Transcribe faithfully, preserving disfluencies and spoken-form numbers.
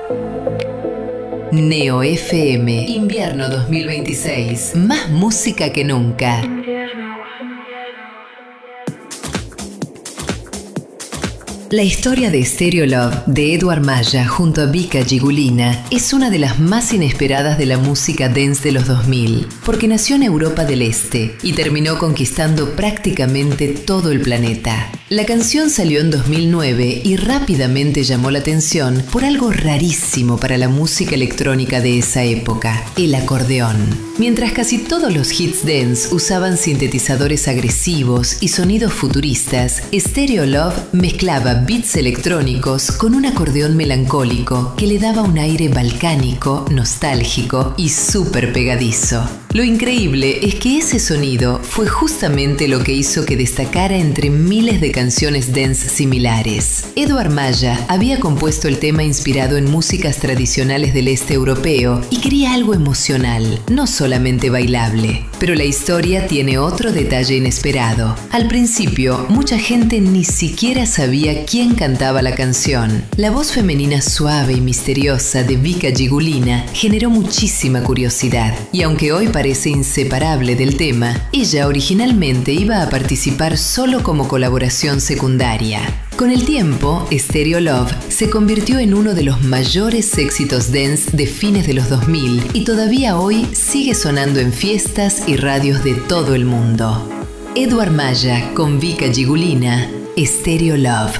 Neo F M, invierno dos mil veintiséis. Más música que nunca. La historia de Stereo Love de Edward Maya junto a Vika Gigulina es una de las más inesperadas de la música dance de los dos mil, porque nació en Europa del Este y terminó conquistando prácticamente todo el planeta. La canción salió en dos mil nueve y rápidamente llamó la atención por algo rarísimo para la música electrónica de esa época, el acordeón. Mientras casi todos los hits dance usaban sintetizadores agresivos y sonidos futuristas, Stereo Love mezclaba beats electrónicos con un acordeón melancólico que le daba un aire balcánico, nostálgico y súper pegadizo. Lo increíble es que ese sonido fue justamente lo que hizo que destacara entre miles de canciones dance similares. Edward Maya había compuesto el tema inspirado en músicas tradicionales del este europeo y quería algo emocional, no solamente bailable. Pero la historia tiene otro detalle inesperado. Al principio, mucha gente ni siquiera sabía quién cantaba la canción. La voz femenina suave y misteriosa de Vika Gigulina generó muchísima curiosidad, y aunque hoy parece inseparable del tema, ella originalmente iba a participar solo como colaboración secundaria. Con el tiempo, Stereo Love se convirtió en uno de los mayores éxitos dance de fines de los dos mil y todavía hoy sigue sonando en fiestas y radios de todo el mundo. Edward Maya con Vika Gigulina, Stereo Love.